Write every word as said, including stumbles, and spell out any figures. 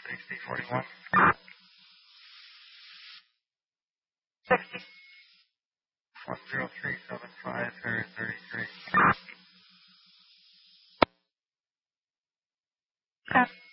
sixty forty-one. sixty. one zero three seven five, area thirty-three. Okay.